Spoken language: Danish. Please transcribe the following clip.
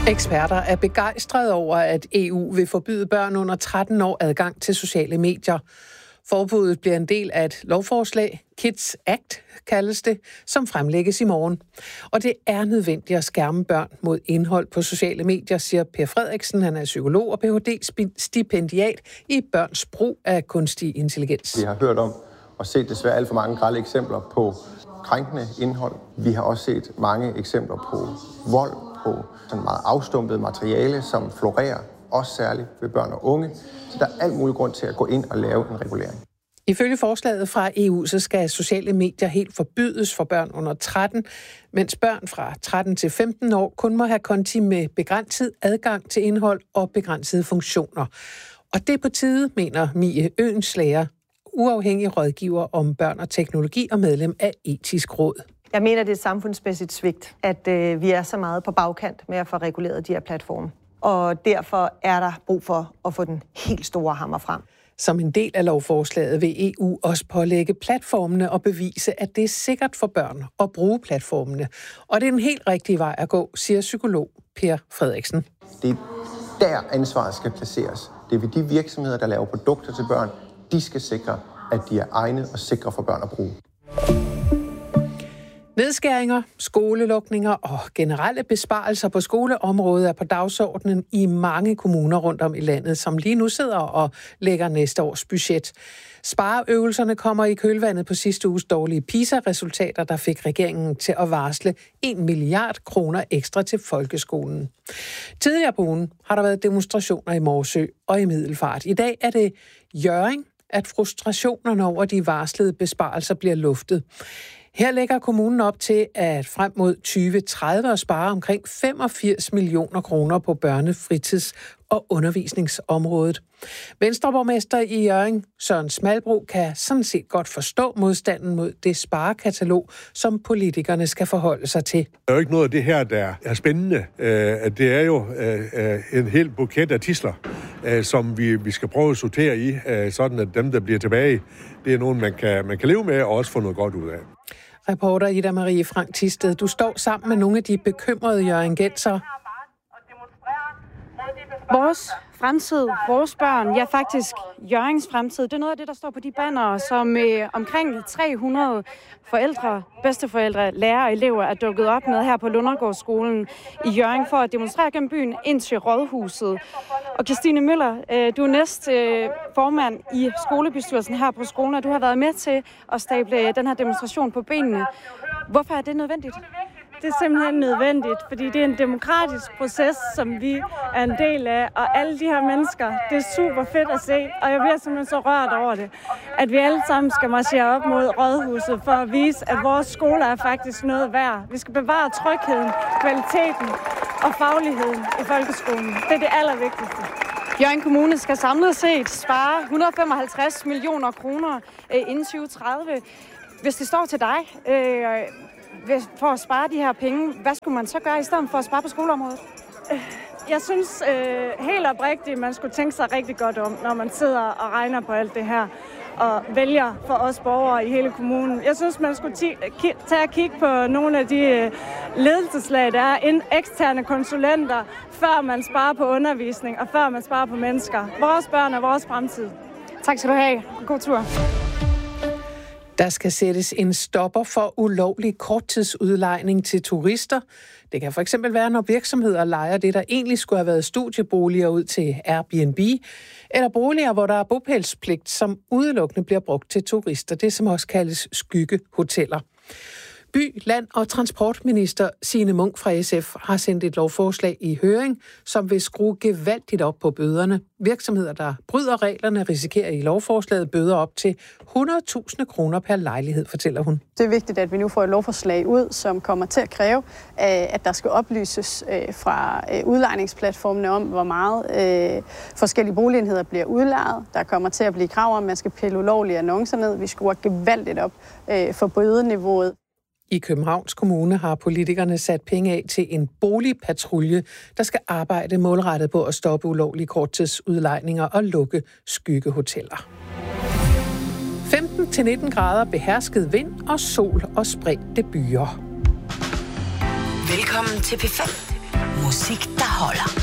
Eksperter er begejstrede over, at EU vil forbyde børn under 13 år adgang til sociale medier. Forbuddet bliver en del af et lovforslag, Kids Act kaldes det, som fremlægges i morgen. Og det er nødvendigt at skærme børn mod indhold på sociale medier, siger Per Frederiksen. Han er psykolog og Ph.D.-stipendiat i børns brug af kunstig intelligens. Vi har hørt om og set desværre alt for mange grelle eksempler på krænkende indhold. Vi har også set mange eksempler på vold, på sådan meget afstumpet materiale, som florerer, også særligt ved børn og unge. Så der er alt mulig grund til at gå ind og lave en regulering. Ifølge forslaget fra EU, så skal sociale medier helt forbydes for børn under 13, mens børn fra 13 til 15 år kun må have konti med begrænset adgang til indhold og begrænsede funktioner. Og det er på tide, mener Mie Øenslager, uafhængig rådgiver om børn og teknologi og medlem af Etisk Råd. Jeg mener, det er et samfundsmæssigt svigt, at vi er så meget på bagkant med at få reguleret de her platforme. Og derfor er der brug for at få den helt store hammer frem. Som en del af lovforslaget vil EU også pålægge platformene og bevise, at det er sikkert for børn at bruge platformene. Og det er den helt rigtige vej at gå, siger psykolog Per Frederiksen. Det er der ansvaret skal placeres. Det er ved de virksomheder, der laver produkter til børn. De skal sikre, at de er egne og sikre for børn at bruge. Nedskæringer, skolelukninger og generelle besparelser på skoleområdet er på dagsordenen i mange kommuner rundt om i landet, som lige nu sidder og lægger næste års budget. Spareøvelserne kommer i kølvandet på sidste uges dårlige PISA-resultater, der fik regeringen til at varsle 1 milliard kroner ekstra til folkeskolen. Tidligere på ugen har der været demonstrationer i Morsø og i Middelfart. I dag er det Hjørring, at frustrationerne over de varslede besparelser bliver luftet. Her lægger kommunen op til, at frem mod 2030 at spare omkring 85 millioner kroner på børnefritids- og undervisningsområdet. Venstreborgmester i Hjørring, Søren Smalbro, kan sådan set godt forstå modstanden mod det sparekatalog, som politikerne skal forholde sig til. Der er jo ikke noget af det her, der er spændende. Det er jo en hel buket af tidsler, som vi skal prøve at sortere i, sådan at dem, der bliver tilbage, det er nogen, man kan leve med og også få noget godt ud af. Reporter Ida Marie Frank Thisted, du står sammen med nogle af de bekymrede hjørringenser. Vores fremtid, vores børn, ja faktisk Hjørrings fremtid, det er noget af det, der står på de bannere, som omkring 300 forældre, bedsteforældre, lærere og elever er dukket op med her på Lundergårdsskolen i Hjørring for at demonstrere gennem byen ind til Rådhuset. Og Christine Møller, du er næst formand i skolebestyrelsen her på skolen, og du har været med til at stable den her demonstration på benene. Hvorfor er det nødvendigt? Det er simpelthen nødvendigt, fordi det er en demokratisk proces, som vi er en del af, og alle de her mennesker, det er super fedt at se, og jeg bliver simpelthen så rørt over det, at vi alle sammen skal marchere op mod Rådhuset for at vise, at vores skoler er faktisk noget værd. Vi skal bevare trygheden, kvaliteten og fagligheden i folkeskolen. Det er det allervigtigste. Hjørring Kommune skal samlet set spare 155 millioner kroner inden 2030. Hvis det står til dig, for at spare de her penge, hvad skulle man så gøre i stedet for at spare på skoleområdet? Jeg synes helt oprigtigt, man skulle tænke sig rigtig godt om, når man sidder og regner på alt det her og vælger for os borgere i hele kommunen. Jeg synes, man skulle tage og kigge på nogle af de ledelseslag, der er eksterne konsulenter, før man sparer på undervisning og før man sparer på mennesker. Vores børn er vores fremtid. Tak skal du have. God tur. Der skal sættes en stopper for ulovlig korttidsudlejning til turister. Det kan for eksempel være, når virksomheder lejer det, der egentlig skulle have været studieboliger ud til Airbnb, eller boliger, hvor der er bopælspligt, som udelukkende bliver brugt til turister. Det, som også kaldes skyggehoteller. By-, land- og transportminister Signe Munk fra SF har sendt et lovforslag i høring, som vil skrue gevaldigt op på bøderne. Virksomheder, der bryder reglerne, risikerer i lovforslaget bøder op til 100.000 kroner per lejlighed, fortæller hun. Det er vigtigt, at vi nu får et lovforslag ud, som kommer til at kræve, at der skal oplyses fra udlejningsplatformene om, hvor meget forskellige boligenheder bliver udlejet. Der kommer til at blive krav om, at man skal pille ulovlige annoncer ned. Vi skruer gevaldigt op for bødeniveauet. I Københavns Kommune har politikerne sat penge af til en boligpatrulje, der skal arbejde målrettet på at stoppe ulovlige korttidsudlejninger og lukke skyggehoteller. 15-19 grader, behersket vind og sol og spredte byer. Velkommen til P5. Musik, der holder.